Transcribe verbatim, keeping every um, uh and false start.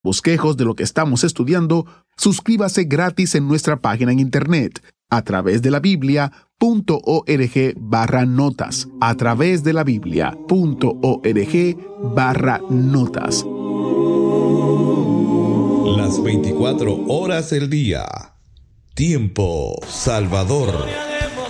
bosquejos de lo que estamos estudiando, suscríbase gratis en nuestra página en internet a través de la Biblia punto org barra notas, a través de la Biblia punto org barra notas. Las veinticuatro horas del día. Tiempo Salvador.